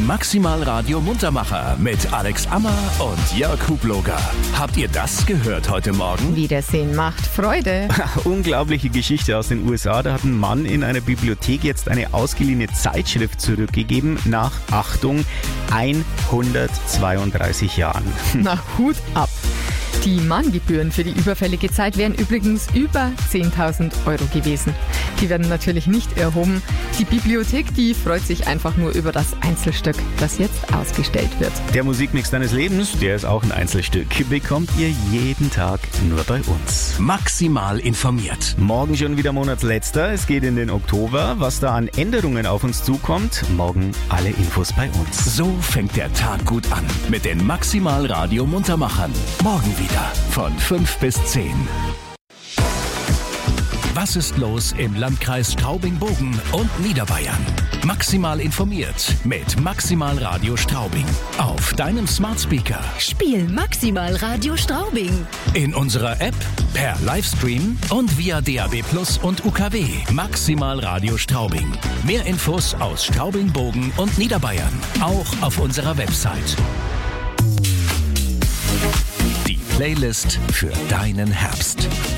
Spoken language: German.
Maximal Radio Muntermacher mit Alex Ammer und Jörg Hubloger. Habt ihr das gehört heute Morgen? Wiedersehen macht Freude. Unglaubliche Geschichte aus den USA. Da hat ein Mann in einer Bibliothek jetzt eine ausgeliehene Zeitschrift zurückgegeben nach, Achtung, 132 Jahren. Na, Hut ab. Die Mahngebühren für die überfällige Zeit wären übrigens über 10.000 Euro gewesen. Die werden natürlich nicht erhoben. Die Bibliothek, die freut sich einfach nur über das Einzelstück, das jetzt ausgestellt wird. Der Musikmix deines Lebens, der ist auch ein Einzelstück, bekommt ihr jeden Tag nur bei uns. Maximal informiert. Morgen schon wieder Monatsletzter. Es geht in den Oktober. Was da an Änderungen auf uns zukommt, morgen alle Infos bei uns. So fängt der Tag gut an mit den Maximal Radio Muntermachern. Morgen wieder von 5 bis 10. Was ist los im Landkreis Straubing-Bogen und Niederbayern? Maximal informiert mit Maximal Radio Straubing. Auf deinem Smart Speaker. Spiel Maximal Radio Straubing. In unserer App, per Livestream und via DAB+ und UKW. Maximal Radio Straubing. Mehr Infos aus Straubing-Bogen und Niederbayern. Auch auf unserer Website. Die Playlist für deinen Herbst.